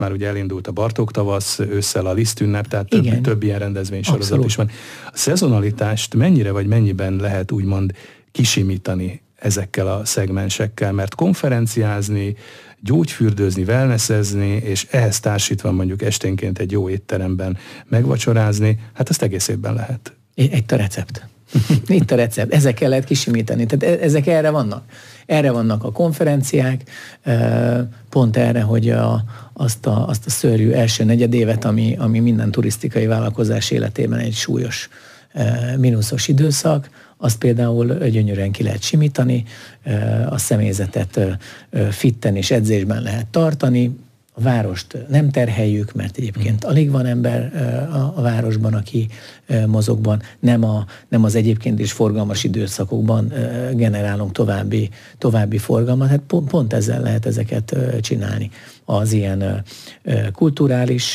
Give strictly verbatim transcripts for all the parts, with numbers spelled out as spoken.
már ugye elindult a Bartók tavasz, ősszel a lisztünnep, tehát több, több ilyen rendezvénysorozat is van. A szezonalitást mennyire vagy mennyiben lehet úgymond kisimítani ezekkel a szegmensekkel, mert konferenciázni, gyógyfürdőzni, wellnessezni, és ehhez társítva mondjuk esténként egy jó étteremben megvacsorázni, hát ezt egész évben lehet. Itt a recept. Itt a recept. Ezekkel lehet kisimítani. Tehát ezek erre vannak. Erre vannak a konferenciák, pont erre, hogy a, azt, a, azt a szörnyű első negyedévet, ami, ami minden turisztikai vállalkozás életében egy súlyos mínuszos időszak, azt például gyönyörűen ki lehet simítani, a személyzetet fitten és edzésben lehet tartani, a várost nem terheljük, mert egyébként alig van ember a városban, aki mozogban, nem, a, nem az egyébként is forgalmas időszakokban generálunk további, további forgalmat, hát pont, pont ezzel lehet ezeket csinálni. Az ilyen kulturális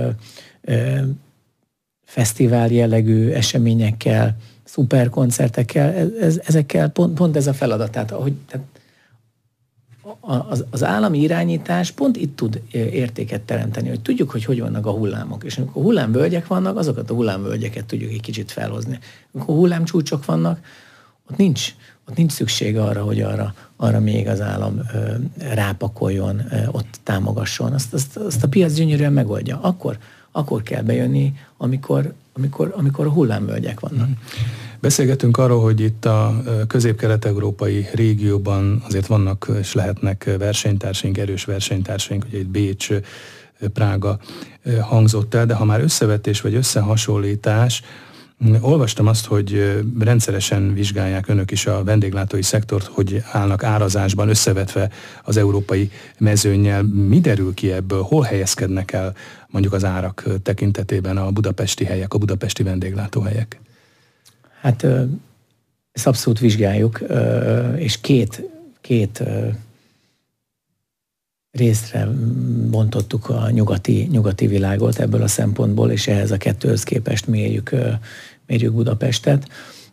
fesztivál jellegű eseményekkel, szuperkoncertekkel, ez, ezekkel pont, pont ez a feladat. Tehát, ahogy, tehát az, az állami irányítás pont itt tud értéket teremteni, hogy tudjuk, hogy hogy vannak a hullámok, és amikor hullámvölgyek vannak, azokat a hullámvölgyeket tudjuk egy kicsit felhozni. Amikor hullámcsúcsok vannak, ott nincs, ott nincs szükség arra, hogy arra, arra még az állam ö, rápakoljon, ö, ott támogasson. Azt, azt, azt a piac gyönyörűen megoldja. Akkor, akkor kell bejönni, amikor, amikor, amikor a hullámvölgyek vannak. Beszélgetünk arról, hogy itt a közép-kelet-európai régióban azért vannak és lehetnek versenytársaink, erős versenytársaink, ugye itt Bécs, Prága hangzott el, de ha már összevetés vagy összehasonlítás, olvastam azt, hogy rendszeresen vizsgálják önök is a vendéglátói szektort, hogy állnak árazásban összevetve az európai mezőnnyel. Mi derül ki ebből? Hol helyezkednek el mondjuk az árak tekintetében a budapesti helyek, a budapesti vendéglátóhelyek? Hát ezt abszolút vizsgáljuk, és két, két részre bontottuk a nyugati, nyugati világot ebből a szempontból, és ehhez a kettőhöz képest mérjük, mérjük Budapestet.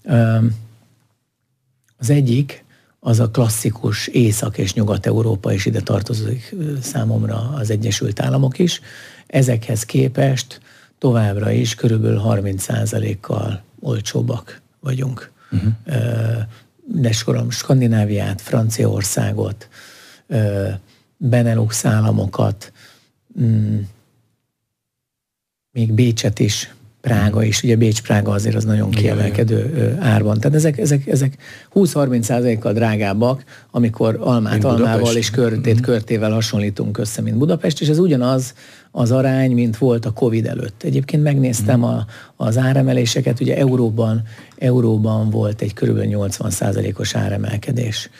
Az egyik az a klasszikus Észak- és Nyugat-Európa, és ide tartozik számomra az Egyesült Államok is. Ezekhez képest továbbra is körülbelül harminc százalékkal olcsóbbak vagyunk. Uh-huh. De sorom Skandináviát, Franciaországot, Benelux államokat, még Bécset is, Prága is, ugye Bécs-Prága azért az nagyon kiemelkedő árban. Tehát ezek, ezek, ezek húsz-harminc százalékkal drágábbak, amikor almát mint almával Budapest. És körtét mm. körtével hasonlítunk össze, mint Budapest, és ez ugyanaz az arány, mint volt a Covid előtt. Egyébként megnéztem mm. a, az áremeléseket, ugye euróban, euróban volt egy körülbelül nyolcvan százalékos áremelkedés.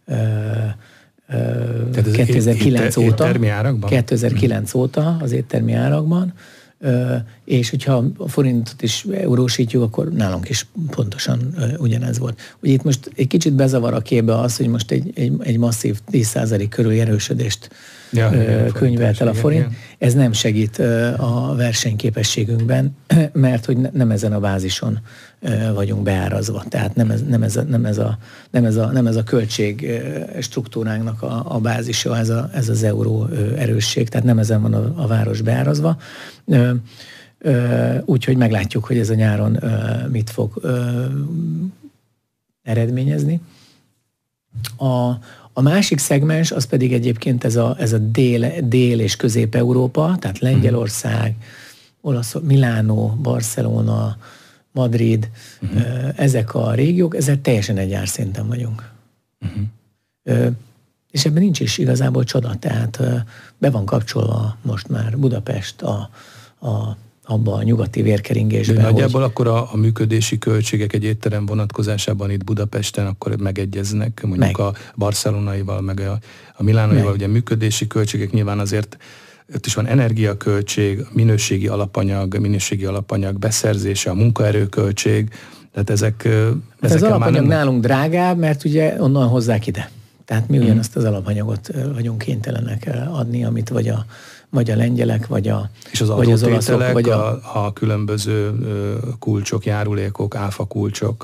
Tehát kétezer-kilenc éte, óta, éttermi árakban? kétezer-kilenc mm. óta az éttermi árakban, és hogyha a forintot is eurósítjuk, akkor nálunk is pontosan ugyanez volt. Ugye itt most egy kicsit bezavar a képbe az, hogy most egy, egy, egy masszív tíz százalék körüli erősödést ja, könyvelt el a forint. Igen. Ez nem segít a versenyképességünkben, mert hogy nem ezen a bázison vagyunk beárazva. Tehát nem ez, nem ez, a, nem ez, a, nem ez, a, nem ez a költség struktúránknak a, a bázisa, ez, a, ez az euró erősség, tehát nem ezen van a, a város beárazva. Úgyhogy meglátjuk, hogy ez a nyáron mit fog eredményezni. A, a másik szegmens, az pedig egyébként ez a, ez a dél, dél- és közép-európa, tehát Lengyelország, Olasz, Milánó, Barcelona, Madrid, uh-huh. ezek a régiók, ezek teljesen egy árszinten vagyunk. Uh-huh. És ebben nincs is igazából csoda, tehát be van kapcsolva most már Budapest a, a, abba a nyugati vérkeringésbe. De nagyjából hogy... akkor a, a működési költségek egy étterem vonatkozásában itt Budapesten akkor megegyeznek, mondjuk meg. A barcelonaival, meg a, a milánóival, meg. Ugye működési költségek nyilván azért ott is van energiaköltség, minőségi alapanyag, minőségi alapanyag beszerzése, a munkaerőköltség, tehát ezek... Hát az alapanyag nem... nálunk drágább, mert ugye onnan hozzák ide. Tehát mi ugyanazt az alapanyagot vagyunk kénytelenek adni, amit vagy a, vagy a lengyelek, vagy a és az vagy az olaszok, vagy a... a, a különböző kulcsok, járulékok, áfa kulcsok.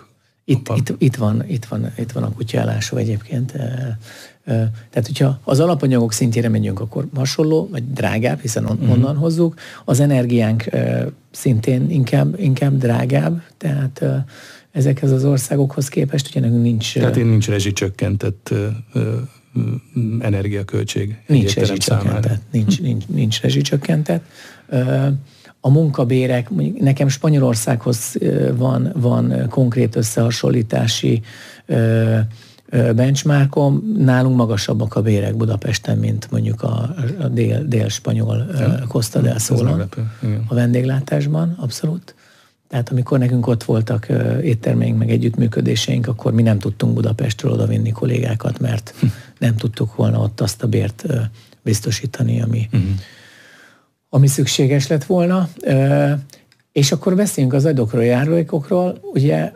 Itt, itt, itt, van, itt, van, itt van a kutya elásva egyébként. Tehát, hogyha az alapanyagok szintjére megyünk, akkor hasonló, vagy drágább, hiszen on, onnan uh-huh. hozzuk. Az energiánk szintén inkább, inkább drágább, tehát ezekhez az országokhoz képest ugye nekünk nincs... Tehát én nincs rezsicsökkentett energiaköltség. Nincs rezsicsökkentett, nincs, nincs, nincs rezsicsökkentett. A munkabérek, nekem Spanyolországhoz van, van konkrét összehasonlítási benchmarkom, nálunk magasabbak a bérek Budapesten, mint mondjuk a, a dél, dél-spanyol ja, Costa del Solon a vendéglátásban, abszolút. Tehát amikor nekünk ott voltak éttermeink, meg együttműködéseink, akkor mi nem tudtunk Budapestről odavinni kollégákat, mert hm. nem tudtuk volna ott azt a bért biztosítani, ami, uh-huh. ami szükséges lett volna. És akkor beszéljünk az adókról, járulékokról. Ugye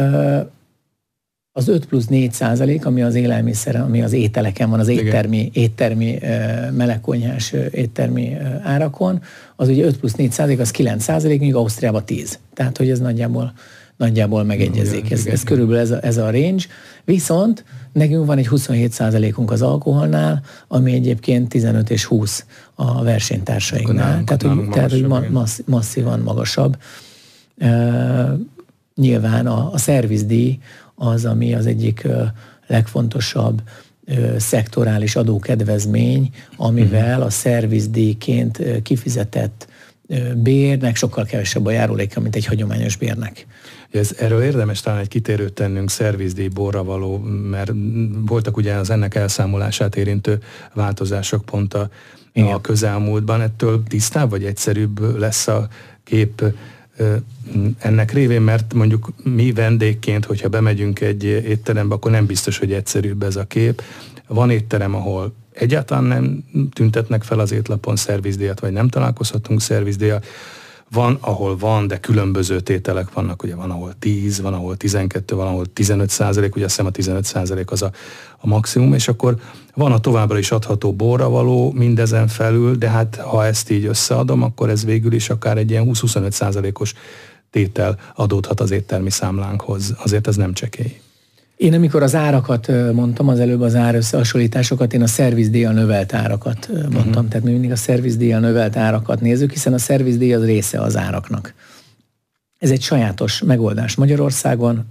az öt plusz négy százalék, ami az élelmiszer, ami az ételeken van, az éttermi, éttermi melegkonyhás éttermi árakon, az ugye öt plusz négy százalék, az kilenc százalék, míg Ausztriában tíz. Tehát, hogy ez nagyjából, nagyjából megegyezik. Ez, ez körülbelül ez a, ez a range. Viszont nekünk van egy huszonhét százalékunk az alkoholnál, ami egyébként tizenöt és húsz a versenytársainknál. Tehát, hogy, tehát, hogy massz, masszívan magasabb. Uh, nyilván a, a szervizdíj az, ami az egyik uh, legfontosabb uh, szektorális adókedvezmény, amivel a szervizdíjként uh, kifizetett uh, bérnek sokkal kevesebb a járuléka, mint egy hagyományos bérnek. Ez, erről érdemes talán egy kitérőt tennünk, szervizdíj, borravaló, mert voltak ugye az ennek elszámolását érintő változások pont a, a közelmúltban. Ettől tisztább vagy egyszerűbb lesz a kép ennek révén, mert mondjuk mi vendégként, hogyha bemegyünk egy étterembe, akkor nem biztos, hogy egyszerűbb ez a kép. Van étterem, ahol egyáltalán nem tüntetnek fel az étlapon szervizdíjat, vagy nem találkozhatunk szervizdíjat. Van, ahol van, de különböző tételek vannak, ugye van, ahol tíz, van, ahol tizenkettő, van, ahol tizenöt százalék, ugye azt hiszem a tizenöt százalék az a, a maximum, és akkor van a továbbra is adható borravaló mindezen felül, de hát ha ezt így összeadom, akkor ez végül is akár egy ilyen húsz-huszonöt százalékos tétel adódhat az éttermi számlánkhoz. Azért ez nem csekély. Én amikor az árakat mondtam, az előbb az árösszehasonlításokat, én a szervizdíjjal növelt árakat mondtam. Uh-huh. Tehát mi mindig a szervizdíjjal növelt árakat nézzük, hiszen a szervizdíj az része az áraknak. Ez egy sajátos megoldás Magyarországon,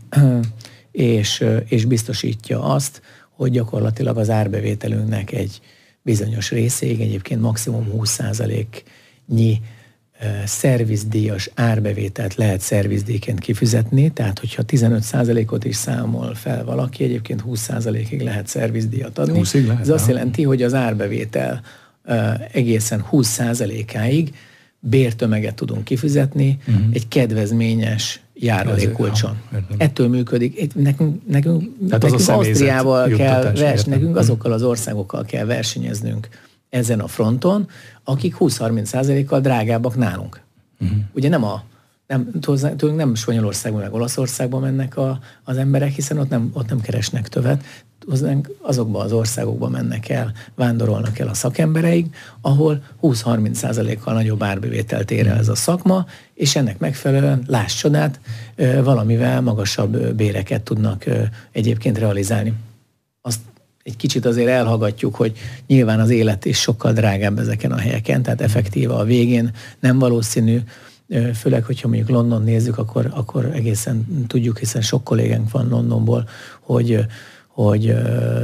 és, és biztosítja azt, hogy gyakorlatilag az árbevételünknek egy bizonyos részéig, egyébként maximum húsz százaléknyi szervizdíjas árbevételt lehet szervizdíjként kifizetni, tehát hogyha tizenöt százalékot is számol fel valaki, egyébként húsz százalékig lehet szervizdíjat adni. Lehet, ez azt jelenti, hogy az árbevétel egészen húsz százalékáig bértömeget tudunk kifizetni uh-huh. egy kedvezményes járulékkulcson. Ettől működik. Nekünk, nekünk, nekünk Ausztriával kell vers, nekünk azokkal az országokkal kell versenyeznünk ezen a fronton, akik húsz-harminc százalékkal drágábbak nálunk. Uh-huh. Ugye nem a nem, tőlünk nem Spanyolországban, meg Olaszországban mennek a, az emberek, hiszen ott nem, ott nem keresnek többet. Azokban az országokban mennek el, vándorolnak el a szakembereig, ahol húsz-harminc százalékkal nagyobb árbevételt ér el ez a szakma, és ennek megfelelően, láss csodát, valamivel magasabb béreket tudnak egyébként realizálni. Azt egy kicsit azért elhallgatjuk, hogy nyilván az élet is sokkal drágább ezeken a helyeken, tehát effektíve a végén nem valószínű, főleg, hogyha mondjuk London nézzük, akkor, akkor egészen tudjuk, hiszen sok kollégánk van Londonból, hogy, hogy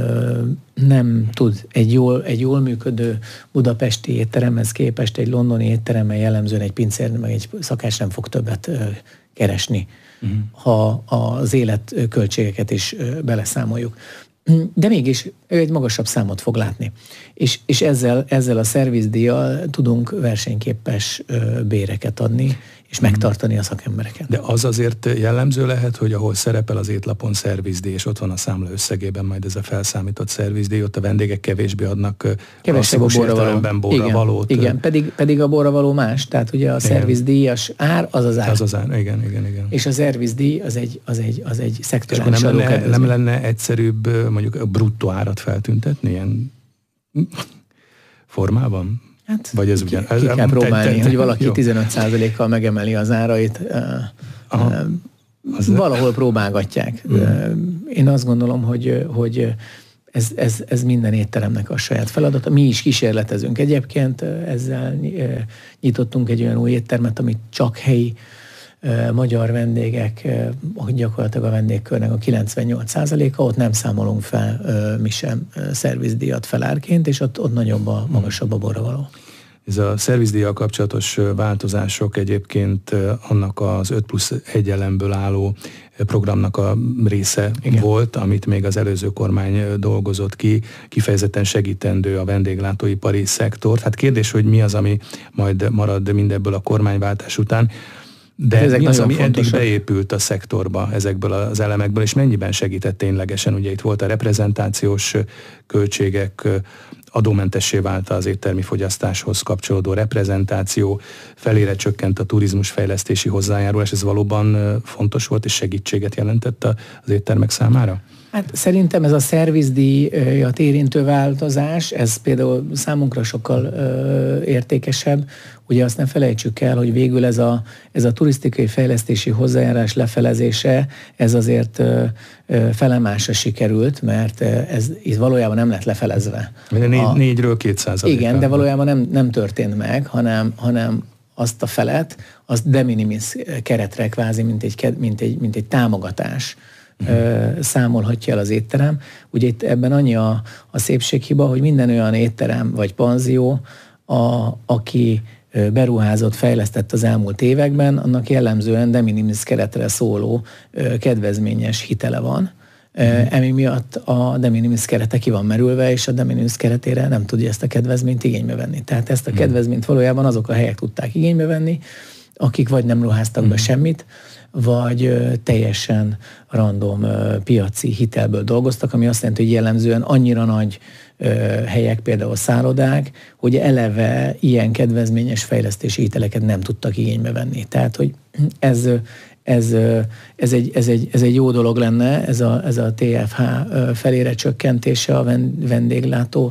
nem tud egy jól, egy jól működő budapesti étteremhez képest egy londoni étteremmel jellemzően egy pincér, meg egy szakács nem fog többet keresni, uh-huh. ha az életköltségeket is beleszámoljuk. De mégis ő egy magasabb számot fog látni. És, és ezzel, ezzel a szervizdíjjal tudunk versenyképes béreket adni, és megtartani a szakembereket. De az azért jellemző lehet, hogy ahol szerepel az étlapon szervizdíj, és ott van a számla összegében majd ez a felszámított szervizdíj, ott a vendégek kevésbé adnak kevesebb a borravaló. borravalót. Igen, igen, pedig, pedig a borravaló más, tehát ugye a szervizdíjas ár az az ár. Az az ár, igen, igen, igen. És a szervizdíj az egy, az egy, az egy szektorális nem lenne, nem lenne egyszerűbb mondjuk a bruttó árat feltüntetni ilyen formában? Hát, vagy ez ki, ugyan? Ki kell ez, próbálni, te, te, hogy valaki jó. tizenöt százalékkal megemeli az árait. Uh, Az valahol próbálgatják. Hmm. Én azt gondolom, hogy, hogy ez, ez, ez minden étteremnek a saját feladata. Mi is kísérletezünk egyébként, ezzel nyitottunk egy olyan új éttermet, amit csak helyi magyar vendégek, gyakorlatilag a vendégkörnek a kilencvennyolc százaléka, ott nem számolunk fel mi sem szervizdíjat felárként, és ott, ott nagyobb a, magasabb a borravaló. Ez a szervizdíjjal kapcsolatos változások egyébként annak az öt plusz egy elemből álló programnak a része Igen. volt, amit még az előző kormány dolgozott ki, kifejezetten segítendő a vendéglátóipari szektort. Hát kérdés, hogy mi az, ami majd marad mindebből a kormányváltás után, de ezek mi az, ami fontosak. Eddig beépült a szektorba ezekből az elemekből, és mennyiben segített ténylegesen? Ugye itt volt a reprezentációs költségek, adómentessé vált az éttermi fogyasztáshoz kapcsolódó reprezentáció, felére csökkent a turizmusfejlesztési hozzájárulás, ez valóban fontos volt és segítséget jelentett az éttermek számára? Hát szerintem ez a szervizdíjat érintő változás, ez például számunkra sokkal ö, értékesebb. Ugye azt ne felejtsük el, hogy végül ez a, ez a turisztikai fejlesztési hozzájárás lefelezése, ez azért ö, ö, felemásra sikerült, mert ez itt valójában nem lett lefelezve. Négy, a, négyről két százalék. Igen, de valójában nem, nem történt meg, hanem, hanem azt a felet, azt de minimis keretre kvázi, mint egy, mint egy, mint egy támogatás Uh-huh. számolhatja el az étterem. Ugye itt ebben annyi a, a szépséghiba, hogy minden olyan étterem vagy panzió, a, aki beruházott, fejlesztett az elmúlt években, annak jellemzően de minimis keretre szóló kedvezményes hitele van. Uh-huh. Emi miatt a de minimis kerete ki van merülve, és a de minimis keretére nem tudja ezt a kedvezményt igénybe venni. Tehát ezt a uh-huh. kedvezményt valójában azok a helyek tudták igénybe venni, akik vagy nem ruháztak uh-huh. be semmit, vagy teljesen random piaci hitelből dolgoztak, ami azt jelenti, hogy jellemzően annyira nagy helyek, például szállodák, hogy eleve ilyen kedvezményes fejlesztési hiteleket nem tudtak igénybe venni. Tehát, hogy ez, ez, ez, egy, ez, egy, ez egy jó dolog lenne, ez a, ez a té ef há felére csökkentése a vendéglátó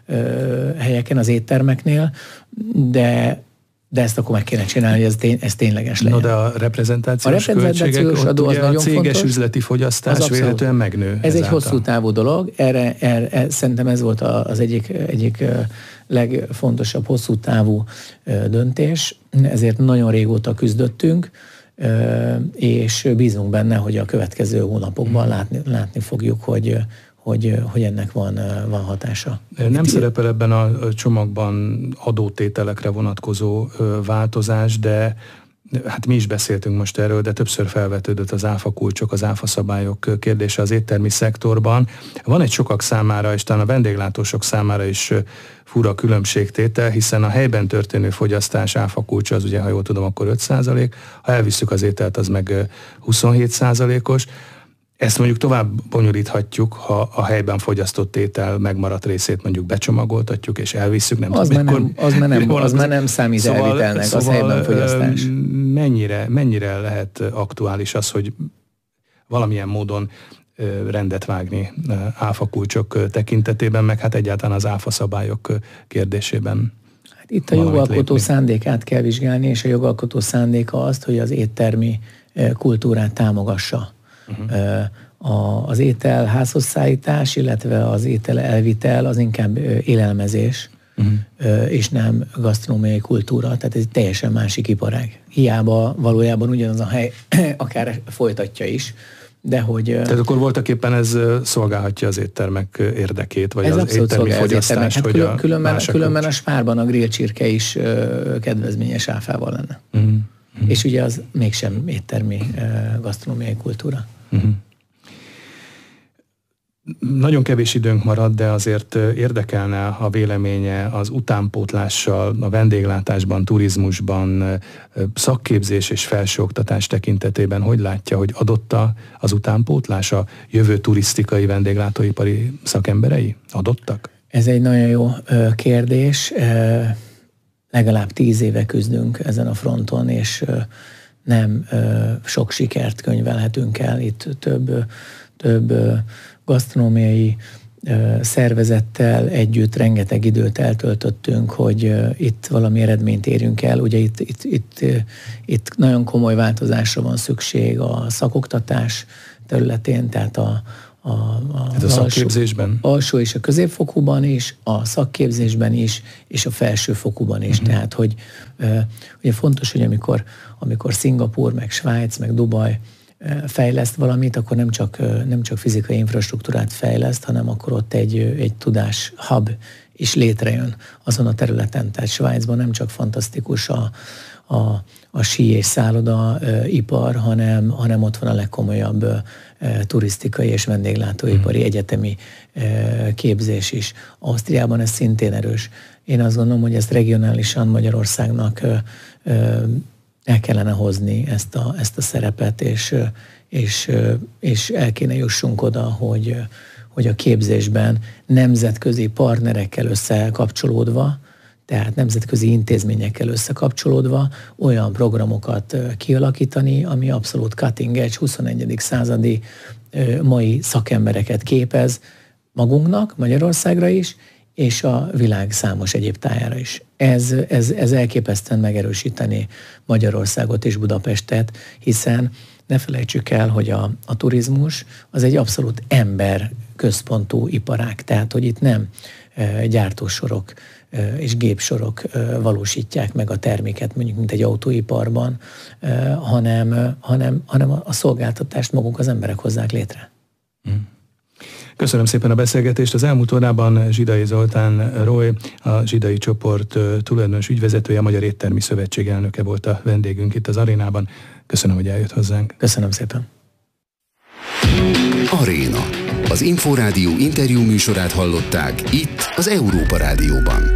helyeken, az éttermeknél, de de ezt akkor meg kéne csinálni, hogy ez, tény, ez tényleges legyen. No, de a reprezentációs, a reprezentációs költségek, adó az nagyon a céges fontos, üzleti fogyasztás vélhetően megnő. Ez ezáltal. Egy hosszú távú dolog, erre, erre, erre szerintem ez volt az egyik, egyik legfontosabb hosszú távú döntés, ezért nagyon régóta küzdöttünk, és bízunk benne, hogy a következő hónapokban látni, látni fogjuk, hogy Hogy, hogy ennek van, van hatása. Nem szerepel ebben a csomagban adótételekre vonatkozó változás, de hát mi is beszéltünk most erről, de többször felvetődött az áfa kulcsok, az áfa szabályok kérdése az éttermi szektorban. Van egy sokak számára, és talán a vendéglátósok számára is fura különbségtétel, hiszen a helyben történő fogyasztás áfa kulcsa az ugye, ha jól tudom, akkor öt százalék, ha elvisszük az ételt, az meg huszonhét százalékos. Ezt mondjuk tovább bonyolíthatjuk, ha a helyben fogyasztott étel megmaradt részét mondjuk becsomagoltatjuk, és elvisszük, nem az tudom, már nem, az már nem, az már nem számít szóval, elvitelnek, szóval az helyben fogyasztás. Mennyire, mennyire lehet aktuális az, hogy valamilyen módon rendet vágni áfa kulcsok tekintetében, meg hát egyáltalán az áfa szabályok kérdésében? Hát itt a jogalkotó szándékát kell vizsgálni, és a jogalkotó szándéka azt, hogy az éttermi kultúrát támogassa. Uh-huh. A, az étel házhoz szállítás, illetve az étel elvitel az inkább élelmezés, uh-huh. és nem gasztronómiai kultúra, tehát ez egy teljesen másik iparág. Hiába valójában ugyanaz a hely akár folytatja is, de hogy... Tehát akkor voltak éppen ez szolgálhatja az éttermek érdekét, vagy az éttermi fogyasztást, hát hogy külön, a különben, különben a Spárban a grillcsirke is kedvezményes áfával lenne. Uh-huh. Uh-huh. És ugye az mégsem éttermi gasztronómiai kultúra. Uh-huh. Nagyon kevés időnk marad, de azért érdekelne a véleménye az utánpótlással, a vendéglátásban, turizmusban, szakképzés és felsőoktatás tekintetében. Hogy látja, hogy adott az utánpótlás a jövő turisztikai vendéglátóipari szakemberei? Adottak? Ez egy nagyon jó kérdés. Legalább tíz éve küzdünk ezen a fronton, és nem sok sikert könyvelhetünk el. Itt több, több gasztronómiai szervezettel együtt rengeteg időt eltöltöttünk, hogy itt valami eredményt érjünk el. Ugye itt, itt, itt, itt nagyon komoly változásra van szükség a szakoktatás területén, tehát a A, a, hát a szakképzésben? Alsó, alsó és a középfokúban is, a szakképzésben is, és a felsőfokúban is. Uh-huh. Tehát, hogy ugye fontos, hogy amikor, amikor Szingapúr, meg Svájc, meg Dubaj fejleszt valamit, akkor nem csak, nem csak fizikai infrastruktúrát fejleszt, hanem akkor ott egy, egy tudás hub is létrejön azon a területen. Tehát Svájcban nem csak fantasztikus a, a, a sí és szálloda e, ipar, hanem, hanem ott van a legkomolyabb e, turisztikai és vendéglátóipari mm. egyetemi e, képzés is. Ausztriában ez szintén erős. Én azt gondolom, hogy ezt regionálisan Magyarországnak e, e, el kellene hozni ezt a, ezt a szerepet, és, és, és el kéne jussunk oda, hogy, hogy a képzésben nemzetközi partnerekkel összekapcsolódva, tehát nemzetközi intézményekkel összekapcsolódva olyan programokat kialakítani, ami abszolút cutting edge, huszonegyedik századi mai szakembereket képez magunknak, Magyarországra is, és a világ számos egyéb tájára is. Ez, ez, ez elképesztően megerősíteni Magyarországot és Budapestet, hiszen ne felejtsük el, hogy a, a turizmus az egy abszolút ember központú iparág, tehát hogy itt nem e, gyártósorok e, és gépsorok e, valósítják meg a terméket, mondjuk mint egy autóiparban, e, hanem, hanem, hanem a szolgáltatást maguk az emberek hozzák létre. Mm. Köszönöm szépen a beszélgetést. Az elmúlt órában Zsidai Zoltán Roy, a Zsidai csoport tulajdonos ügyvezetője, a Magyar Éttermi Szövetség elnöke volt a vendégünk itt az arénában. Köszönöm, hogy eljött hozzánk. Köszönöm szépen. Aréna. Az Inforádió interjú műsorát hallották itt az Európa Rádióban.